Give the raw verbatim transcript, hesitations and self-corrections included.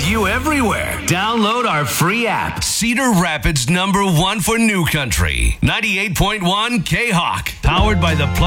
you everywhere. Download our free app. Cedar Rapids number one for new country. ninety-eight point one K-Hawk. Powered by the Plug